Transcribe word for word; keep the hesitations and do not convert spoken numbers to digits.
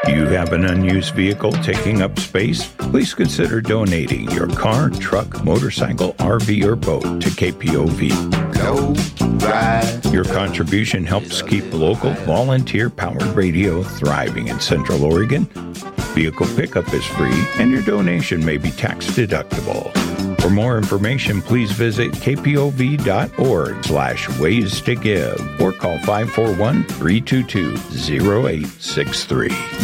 Do you have an unused vehicle taking up space? Please consider donating your car, truck, motorcycle, R V, or boat to K P O V. Go ride. Your contribution helps keep local volunteer-powered radio thriving in Central Oregon. Vehicle pickup is free, and your donation may be tax-deductible. For more information, please visit kpov.org slash ways to give or call five four one, three two two, zero eight six three.